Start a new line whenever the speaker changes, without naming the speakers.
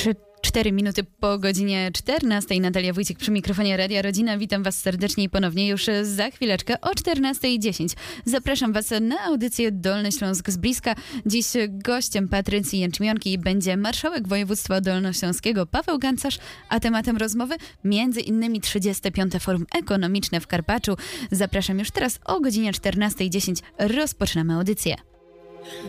4 minuty po godzinie 14. Natalia Wójcik przy mikrofonie Radia Rodzina. Witam Was serdecznie i ponownie już za chwileczkę o 14:10. Zapraszam Was na audycję Dolny Śląsk z bliska. Dziś gościem Patrycji Jęczmionki będzie marszałek województwa dolnośląskiego Paweł Gancarz, a tematem rozmowy między innymi 35. Forum Ekonomiczne w Karpaczu. Zapraszam już teraz o godzinie 14:10. Rozpoczynamy audycję.